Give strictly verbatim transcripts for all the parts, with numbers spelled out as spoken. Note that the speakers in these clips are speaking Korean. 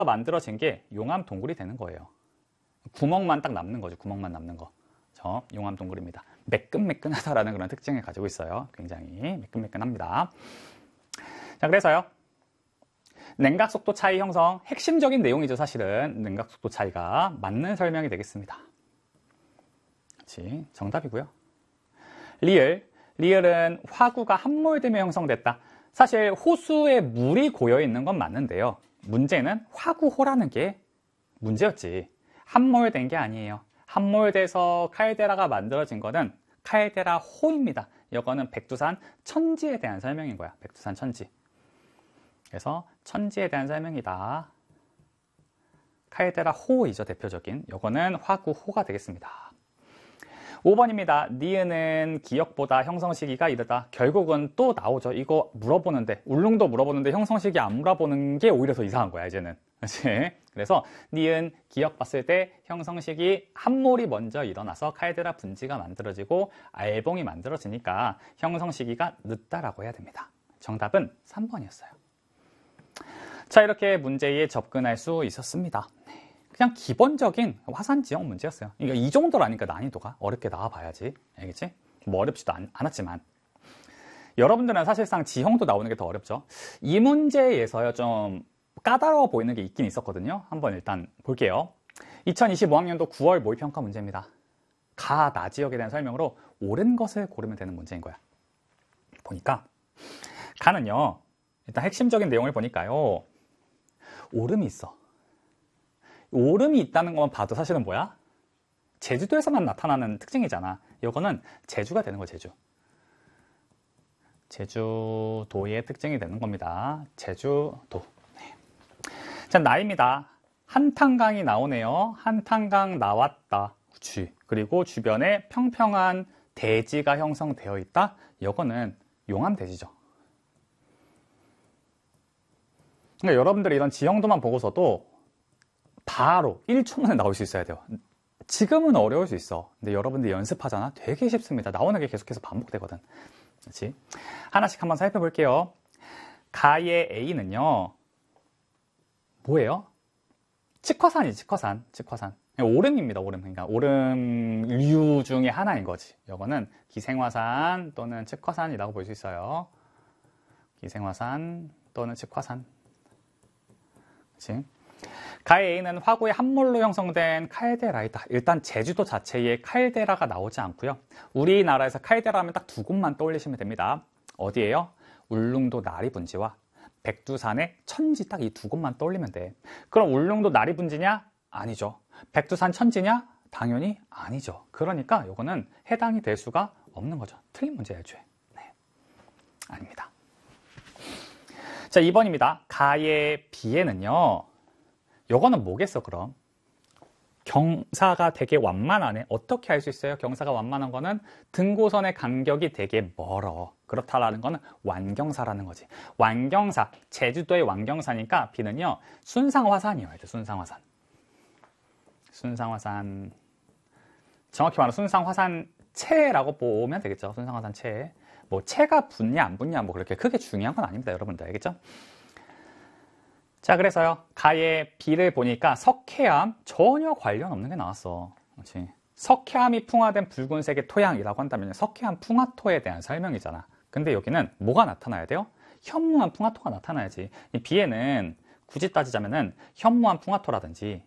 만들어진 게 용암 동굴이 되는 거예요. 구멍만 딱 남는 거죠. 구멍만 남는 거. 저 용암 동굴입니다. 매끈매끈하다라는 그런 특징을 가지고 있어요. 굉장히 매끈매끈합니다. 자, 그래서요. 냉각 속도 차이 형성, 핵심적인 내용이죠. 사실은 냉각 속도 차이가 맞는 설명이 되겠습니다. 그렇지, 정답이고요. 리을, 리을은 화구가 함몰되며 형성됐다. 사실 호수에 물이 고여 있는 건 맞는데요. 문제는 화구호라는 게 문제였지. 함몰된 게 아니에요. 함몰돼서 칼데라가 만들어진 거는 칼데라 호입니다. 이거는 백두산 천지에 대한 설명인 거야. 백두산 천지. 그래서 천지에 대한 설명이다. 칼데라 호이죠. 대표적인. 이거는 화구호가 되겠습니다. 오 번입니다. 니은은 기역보다 형성 시기가 이르다. 결국은 또 나오죠. 이거 물어보는데, 울릉도 물어보는데 형성 시기 안 물어보는 게 오히려 더 이상한 거야, 이제는. 그렇지? 그래서 니은 기역 봤을 때 형성 시기 함몰이 먼저 일어나서 칼데라 분지가 만들어지고 알봉이 만들어지니까 형성 시기가 늦다라고 해야 됩니다. 정답은 삼 번이었어요. 자, 이렇게 문제에 접근할 수 있었습니다. 그냥 기본적인 화산 지형 문제였어요. 그러니까 이 정도라니까 난이도가 어렵게 나와봐야지. 알겠지? 뭐 어렵지도 않, 않았지만 여러분들은 사실상 지형도 나오는 게 더 어렵죠. 이 문제에서요 좀 까다로워 보이는 게 있긴 있었거든요. 한번 일단 볼게요. 이천이십오 학년도 구월 모의평가 문제입니다. 가, 나 지역에 대한 설명으로 옳은 것을 고르면 되는 문제인 거야. 보니까 가는요 일단 핵심적인 내용을 보니까요 오름이 있어. 오름이 있다는 것만 봐도 사실은 뭐야? 제주도에서만 나타나는 특징이잖아. 이거는 제주가 되는 거야, 제주. 제주도의 특징이 되는 겁니다. 제주도. 네. 자, 나입니다. 한탄강이 나오네요. 한탄강 나왔다. 그치. 그리고 주변에 평평한 대지가 형성되어 있다. 이거는 용암대지죠. 그러니까 여러분들이 이런 지형도만 보고서도 바로 일 초 만에 나올 수 있어야 돼요. 지금은 어려울 수 있어. 근데 여러분들 연습하잖아. 되게 쉽습니다. 나오는 게 계속해서 반복되거든. 그렇지? 하나씩 한번 살펴볼게요. 가의 A는요. 뭐예요? 측화산이지, 측화산. 측화산. 오름입니다, 오름. 그러니까 오름류 중에 하나인 거지. 이거는 기생화산 또는 측화산이라고 볼 수 있어요. 기생화산 또는 측화산. 그렇지? 가의 A는 화구의 함몰로 형성된 칼데라이다. 일단 제주도 자체에 칼데라가 나오지 않고요. 우리나라에서 칼데라 하면 딱 두 곳만 떠올리시면 됩니다. 어디예요? 울릉도 나리분지와 백두산의 천지, 딱 이 두 곳만 떠올리면 돼. 그럼 울릉도 나리분지냐? 아니죠. 백두산 천지냐? 당연히 아니죠. 그러니까 이거는 해당이 될 수가 없는 거죠. 틀린 문제예요, 애초에. 네. 아닙니다. 자, 이 번입니다. 가의 B에는요. 요거는 뭐겠어, 그럼? 경사가 되게 완만하네. 어떻게 알 수 있어요? 경사가 완만한 거는 등고선의 간격이 되게 멀어. 그렇다라는 거는 완경사라는 거지. 완경사, 제주도의 완경사니까 B는요, 순상화산이어야 돼, 순상화산. 순상화산. 정확히 말하면 순상화산체라고 보면 되겠죠. 순상화산체. 뭐, 체가 붙냐, 안 붙냐, 뭐, 그렇게 크게 중요한 건 아닙니다, 여러분들. 알겠죠? 자, 그래서요, 가의 B를 보니까 석회암 전혀 관련 없는 게 나왔어. 그렇지? 석회암이 풍화된 붉은색의 토양이라고 한다면 석회암 풍화토에 대한 설명이잖아. 근데 여기는 뭐가 나타나야 돼요? 현무암 풍화토가 나타나야지. 이 B에는 굳이 따지자면은 현무암 풍화토라든지,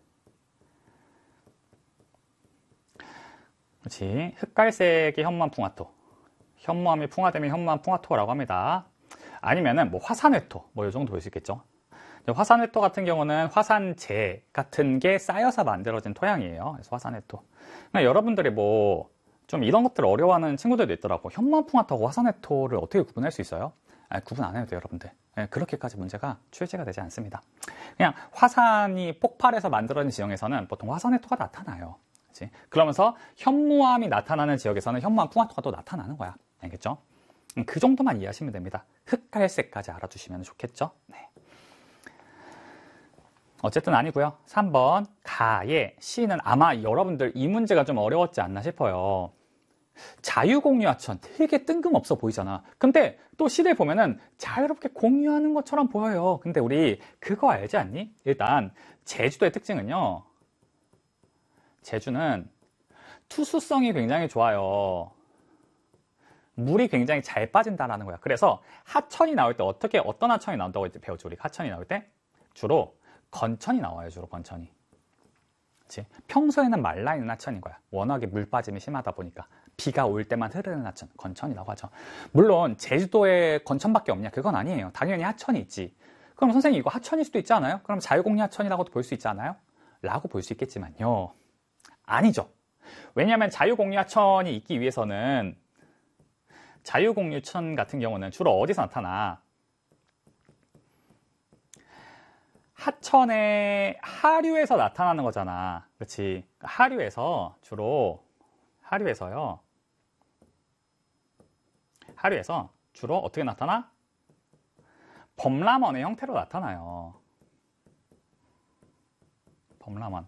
그렇지? 흑갈색의 현무암 풍화토. 현무암이 풍화되면 현무암 풍화토라고 합니다. 아니면은 뭐 화산회토, 뭐 이 정도 볼 수 있겠죠. 화산회토 같은 경우는 화산재 같은 게 쌓여서 만들어진 토양이에요. 그래서 화산회토. 그러니까 여러분들이 뭐 좀 이런 것들 어려워하는 친구들도 있더라고. 현무암풍화토하고 화산회토를 어떻게 구분할 수 있어요? 아니, 구분 안 해도 돼요, 여러분들. 네, 그렇게까지 문제가 출제가 되지 않습니다. 그냥 화산이 폭발해서 만들어진 지형에서는 보통 화산회토가 나타나요. 그치? 그러면서 현무암이 나타나는 지역에서는 현무암풍화토가 또 나타나는 거야. 알겠죠? 그 정도만 이해하시면 됩니다. 흑갈색까지 알아두시면 좋겠죠? 네. 어쨌든 아니고요. 삼 번 가의 C는 아마 여러분들 이 문제가 좀 어려웠지 않나 싶어요. 자유공유하천 되게 뜬금없어 보이잖아. 근데 또 시를 보면은 자유롭게 공유하는 것처럼 보여요. 근데 우리 그거 알지 않니? 일단 제주도의 특징은요. 제주는 투수성이 굉장히 좋아요. 물이 굉장히 잘 빠진다라는 거야. 그래서 하천이 나올 때 어떻게 어떤 하천이 나온다고 배웠죠? 우리 하천이 나올 때 주로 건천이 나와요. 주로 건천이. 그치? 평소에는 말라있는 하천인 거야. 워낙에 물 빠짐이 심하다 보니까 비가 올 때만 흐르는 하천, 건천이라고 하죠. 물론 제주도에 건천밖에 없냐? 그건 아니에요. 당연히 하천이 있지. 그럼 선생님 이거 하천일 수도 있지 않아요? 그럼 자유공유 하천이라고도 볼 수 있지 않아요? 라고 볼 수 있겠지만요. 아니죠. 왜냐하면 자유공유 하천이 있기 위해서는 자유공유천 같은 경우는 주로 어디서 나타나? 하천의 하류에서 나타나는 거잖아. 그렇지? 하류에서 주로 하류에서요. 하류에서 주로 어떻게 나타나? 범람원의 형태로 나타나요. 범람원.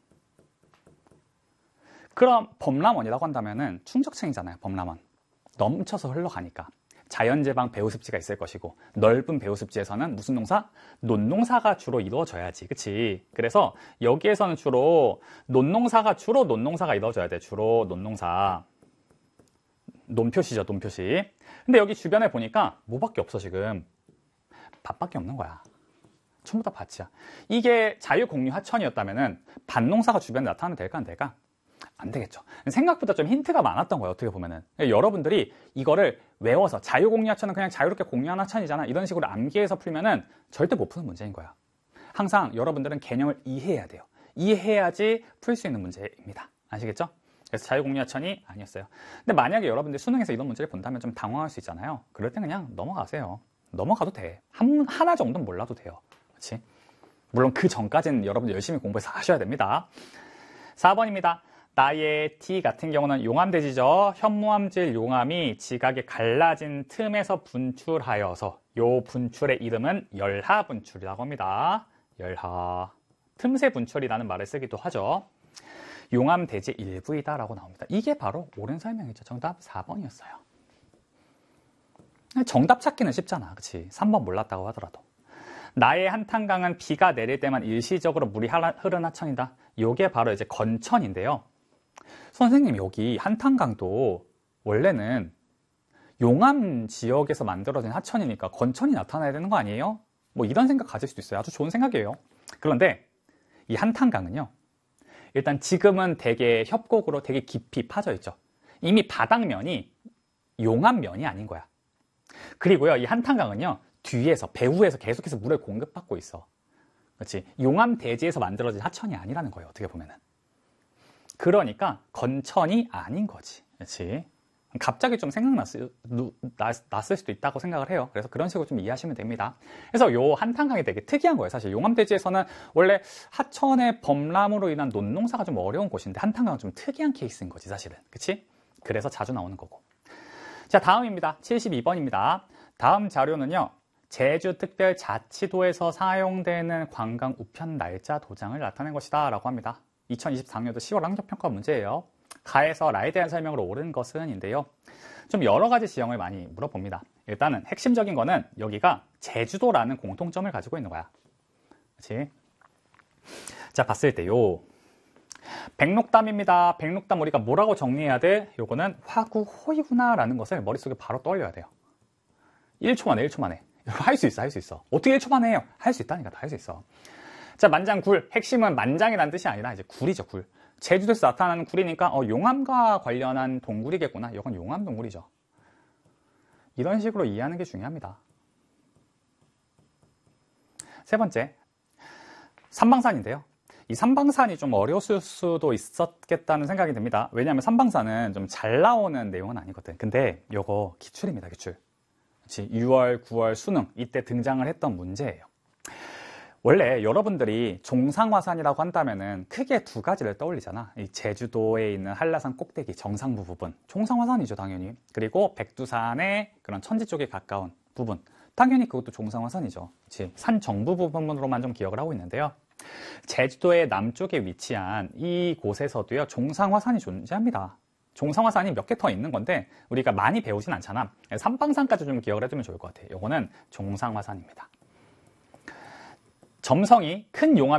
그럼 범람원이라고 한다면은 충적층이잖아요. 범람원. 넘쳐서 흘러가니까. 자연재방 배우습지가 있을 것이고 넓은 배우습지에서는 무슨 농사? 논농사가 주로 이루어져야지. 그치? 그래서 여기에서는 주로 논농사가 주로 논농사가 이루어져야 돼. 주로 논농사. 논표시죠. 논표시. 근데 여기 주변에 보니까 뭐밖에 없어 지금. 밭밖에 없는 거야. 전부 다 밭이야. 이게 자유공유 하천이었다면은 밭농사가 주변에 나타나면 될까 안 될까? 안 되겠죠. 생각보다 좀 힌트가 많았던 거예요. 어떻게 보면은. 여러분들이 이거를 외워서 자유공유 하천은 그냥 자유롭게 공유하는 하천이잖아. 이런 식으로 암기해서 풀면은 절대 못 푸는 문제인 거야. 항상 여러분들은 개념을 이해해야 돼요. 이해해야지 풀 수 있는 문제입니다. 아시겠죠? 그래서 자유공유 하천이 아니었어요. 근데 만약에 여러분들이 수능에서 이런 문제를 본다면 좀 당황할 수 있잖아요. 그럴 땐 그냥 넘어가세요. 넘어가도 돼. 한, 하나 정도는 몰라도 돼요. 그렇지? 물론 그 전까지는 여러분들 열심히 공부해서 하셔야 됩니다. 사 번입니다. 나의 T 같은 경우는 용암대지죠. 현무암질 용암이 지각에 갈라진 틈에서 분출하여서 요 분출의 이름은 열하분출이라고 합니다. 열하. 틈새 분출이라는 말을 쓰기도 하죠. 용암대지 일부이다 라고 나옵니다. 이게 바로 옳은 설명이죠. 정답 사 번이었어요. 정답 찾기는 쉽잖아. 그치? 삼 번 몰랐다고 하더라도. 나의 한탄강은 비가 내릴 때만 일시적으로 물이 흐르는 하천이다. 요게 바로 이제 건천인데요. 선생님 여기 한탄강도 원래는 용암 지역에서 만들어진 하천이니까 건천이 나타나야 되는 거 아니에요? 뭐 이런 생각 가질 수도 있어요. 아주 좋은 생각이에요. 그런데 이 한탄강은요. 일단 지금은 되게 협곡으로 되게 깊이 파져 있죠. 이미 바닥면이 용암면이 아닌 거야. 그리고요. 이 한탄강은요. 뒤에서 배후에서 계속해서 물을 공급받고 있어. 그렇지? 용암 대지에서 만들어진 하천이 아니라는 거예요. 어떻게 보면은. 그러니까 건천이 아닌 거지. 그렇지? 갑자기 좀 생각났을 났을 수도 있다고 생각을 해요. 그래서 그런 식으로 좀 이해하시면 됩니다. 그래서 요 한탄강이 되게 특이한 거예요. 사실 용암대지에서는 원래 하천의 범람으로 인한 논농사가 좀 어려운 곳인데 한탄강은 좀 특이한 케이스인 거지 사실은. 그치? 그래서 자주 나오는 거고. 자, 다음입니다. 칠십이 번입니다. 다음 자료는요. 제주특별자치도에서 사용되는 관광 우편 날짜 도장을 나타낸 것이다 라고 합니다. 이천이십사 년도 시월 환경평가 문제예요. 가에서 라에 대한 설명으로 옳은 것은 인데요. 좀 여러 가지 지형을 많이 물어봅니다. 일단은 핵심적인 거는 여기가 제주도라는 공통점을 가지고 있는 거야. 그렇지? 자, 봤을 때요. 백록담입니다. 백록담 우리가 뭐라고 정리해야 돼? 요거는 화구호이구나라는 것을 머릿속에 바로 떠올려야 돼요. 일 초 만에 일 초 만에. 할 수 있어, 할 수 있어. 어떻게 일 초 만에 해요? 할 수 있다니까, 다 할 수 있어. 자, 만장굴. 핵심은 만장이라는 뜻이 아니라 이제 굴이죠, 굴. 제주도에서 나타나는 굴이니까 어, 용암과 관련한 동굴이겠구나. 이건 용암 동굴이죠. 이런 식으로 이해하는 게 중요합니다. 세 번째, 삼방산인데요. 이 삼방산이 좀 어려웠을 수도 있었겠다는 생각이 듭니다. 왜냐하면 삼방산은 좀 잘 나오는 내용은 아니거든. 근데 요거 기출입니다, 기출. 그렇지? 유월, 구월, 수능 이때 등장을 했던 문제예요. 원래 여러분들이 종상화산이라고 한다면은 크게 두 가지를 떠올리잖아. 이 제주도에 있는 한라산 꼭대기 정상부 부분, 종상화산이죠, 당연히. 그리고 백두산의 그런 천지 쪽에 가까운 부분, 당연히 그것도 종상화산이죠. 그치? 산 정부 부분으로만 좀 기억을 하고 있는데요. 제주도의 남쪽에 위치한 이 곳에서도요, 종상화산이 존재합니다. 종상화산이 몇 개 더 있는 건데 우리가 많이 배우진 않잖아. 삼방산까지 좀 기억을 해두면 좋을 것 같아. 요거는 종상화산입니다. 점성이 큰 용암